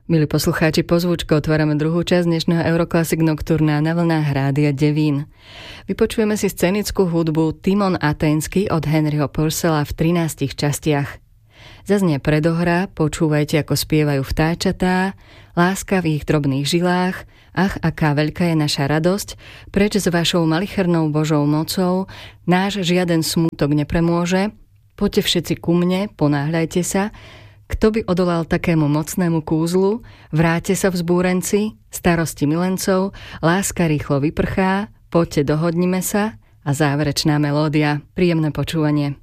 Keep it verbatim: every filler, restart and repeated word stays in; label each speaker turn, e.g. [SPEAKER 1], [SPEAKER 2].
[SPEAKER 1] Milí poslucháči, po zvučke otvárame druhú časť dnešného Euroclassic Nocturna na vlnách Rádia Devín. Vypočujeme si scenickú hudbu Timon Aténsky od Henryho Purcella v trinástich častiach. Zaznie predohra, počúvajte, ako spievajú vtáčatá, láska v ich drobných žilách, ach, aká veľká je naša radosť, preč s vašou malichernou Božou mocou náš žiaden smútok nepremôže, poďte všetci ku mne, ponáhľajte sa. Kto by odolal takému mocnému kúzlu? Vráťte sa vzbúrenci, starosti milencov, láska rýchlo vyprchá, poďte dohodnime sa a záverečná melódia. Príjemné počúvanie.